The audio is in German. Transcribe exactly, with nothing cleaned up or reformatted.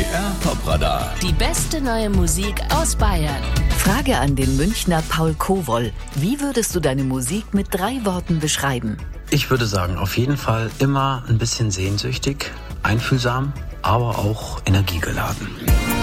R Top-Radar. Die beste neue Musik aus Bayern. Frage an den Münchner Paul Kowoll. Wie würdest du deine Musik mit drei Worten beschreiben? Ich würde sagen, auf jeden Fall immer ein bisschen sehnsüchtig, einfühlsam, aber auch energiegeladen.